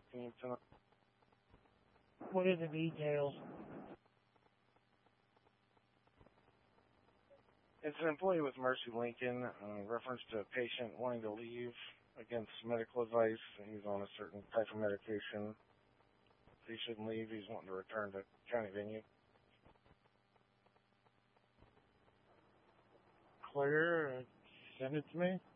What are the details? It's an employee with Mercy Lincoln, reference to a patient wanting to leave against medical advice. He's on a certain type of medication. He shouldn't leave. He's wanting to return to county venue. Clear. Send it to me.